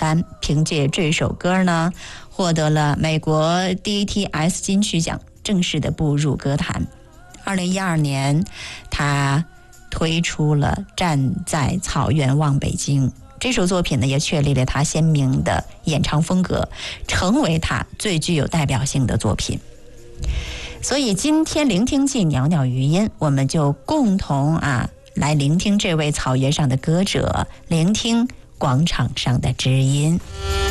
班，凭借这首歌呢，获得了美国 DTS 金曲奖，正式的步入歌坛。2012年，他推出了《站在草原望北京》。这首作品呢，也确立了他鲜明的演唱风格，成为他最具有代表性的作品。所以今天聆听季袅袅余音，我们就共同来聆听这位草原上的歌者，聆听广场上的知音。